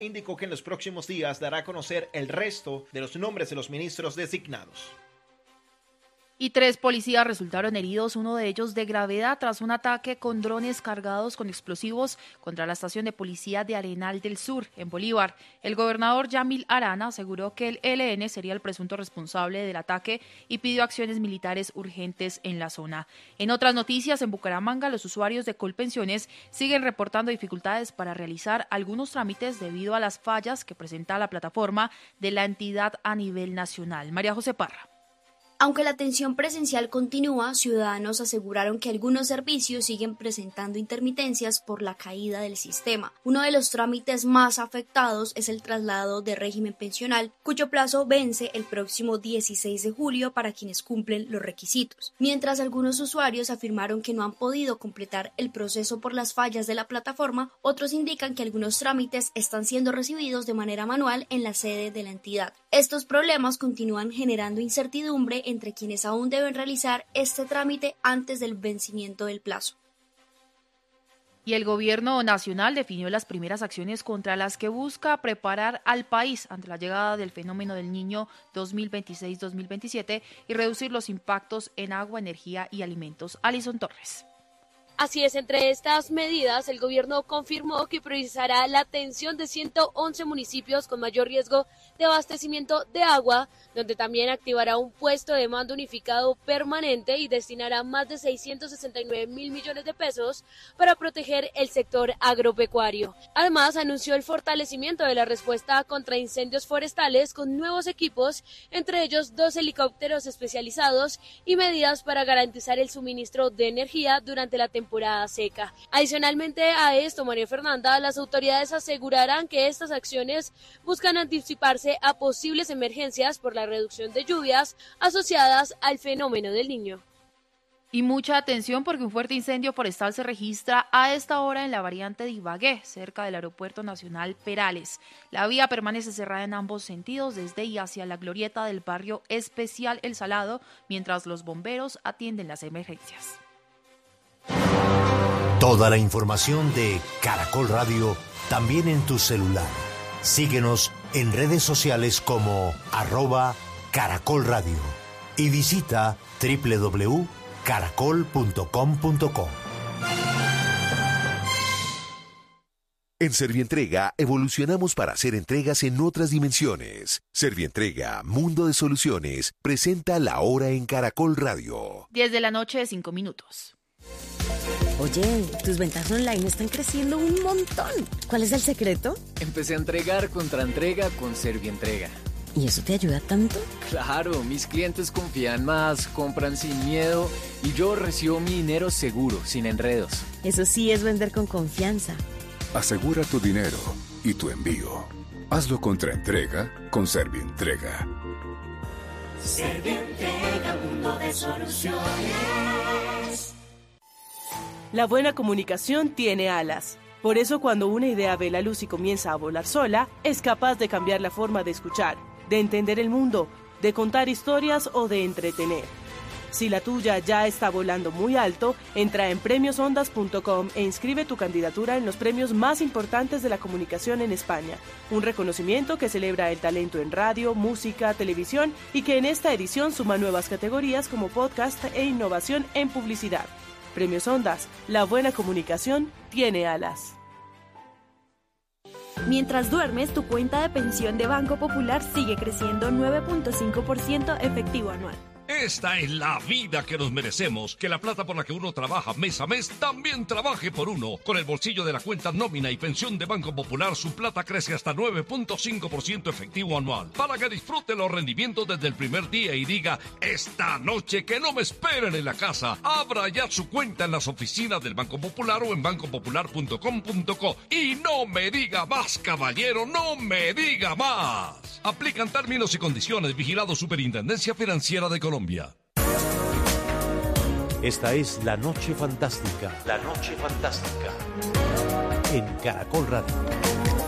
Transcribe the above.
Indicó que en los próximos días dará a conocer el resto de los nombres de los ministros designados. Y 3 policías resultaron heridos, uno de ellos de gravedad, tras un ataque con drones cargados con explosivos contra la estación de policía de Arenal del Sur, en Bolívar. El gobernador Yamil Arana aseguró que el ELN sería el presunto responsable del ataque y pidió acciones militares urgentes en la zona. En otras noticias, en Bucaramanga, los usuarios de Colpensiones siguen reportando dificultades para realizar algunos trámites debido a las fallas que presenta la plataforma de la entidad a nivel nacional. María José Parra. Aunque la atención presencial continúa, ciudadanos aseguraron que algunos servicios siguen presentando intermitencias por la caída del sistema. Uno de los trámites más afectados es el traslado de régimen pensional, cuyo plazo vence el próximo 16 de julio para quienes cumplen los requisitos. Mientras algunos usuarios afirmaron que no han podido completar el proceso por las fallas de la plataforma, otros indican que algunos trámites están siendo recibidos de manera manual en la sede de la entidad. Estos problemas continúan generando incertidumbre entre quienes aún deben realizar este trámite antes del vencimiento del plazo. Y el gobierno nacional definió las primeras acciones contra las que busca preparar al país ante la llegada del fenómeno del Niño 2026-2027 y reducir los impactos en agua, energía y alimentos. Alison Torres. Así es, entre estas medidas, el gobierno confirmó que priorizará la atención de 111 municipios con mayor riesgo de abastecimiento de agua, donde también activará un puesto de mando unificado permanente y destinará más de 669 mil millones de pesos para proteger el sector agropecuario. Además, anunció el fortalecimiento de la respuesta contra incendios forestales con nuevos equipos, entre ellos 2 helicópteros especializados y medidas para garantizar el suministro de energía durante la temporada seca. Adicionalmente a esto, María Fernanda, las autoridades asegurarán que estas acciones buscan anticiparse a posibles emergencias por la reducción de lluvias asociadas al fenómeno del Niño. Y mucha atención porque un fuerte incendio forestal se registra a esta hora en la variante de Ibagué, cerca del Aeropuerto Nacional Perales. La vía permanece cerrada en ambos sentidos, desde y hacia la glorieta del barrio especial El Salado, mientras los bomberos atienden las emergencias. Toda la información de Caracol Radio también en tu celular. Síguenos en redes sociales como @Caracol Radio y visita www.caracol.com.co. En Servientrega evolucionamos para hacer entregas en otras dimensiones. Servientrega, Mundo de Soluciones, presenta La Hora en Caracol Radio. 10 de la noche, 5 minutos. Oye, tus ventas online están creciendo un montón. ¿Cuál es el secreto? Empecé a entregar contra entrega con Servientrega. ¿Y eso te ayuda tanto? Claro, mis clientes confían más, compran sin miedo y yo recibo mi dinero seguro, sin enredos. Eso sí es vender con confianza. Asegura tu dinero y tu envío. Hazlo contra entrega con Servientrega. Servientrega, mundo de soluciones. La buena comunicación tiene alas. Por eso, cuando una idea ve la luz y comienza a volar sola, es capaz de cambiar la forma de escuchar, de entender el mundo, de contar historias o de entretener. Si la tuya ya está volando muy alto, entra en premiosondas.com e inscribe tu candidatura en los premios más importantes de la comunicación en España. Un reconocimiento que celebra el talento en radio, música, televisión y que en esta edición suma nuevas categorías como podcast e innovación en publicidad. Premios Ondas, la buena comunicación tiene alas. Mientras duermes, tu cuenta de pensión de Banco Popular sigue creciendo 9.5% efectivo anual. Esta es la vida que nos merecemos, que la plata por la que uno trabaja mes a mes también trabaje por uno. Con el bolsillo de la cuenta nómina y pensión de Banco Popular, su plata crece hasta 9.5% efectivo anual, para que disfrute los rendimientos desde el primer día y diga, esta noche que no me esperen en la casa. Abra ya su cuenta en las oficinas del Banco Popular o en bancopopular.com.co. Y no me diga más, caballero, no me diga más. Aplican términos y condiciones. Vigilado Superintendencia Financiera de Colombia. Esta es La Noche Fantástica. La Noche Fantástica. En Caracol Radio.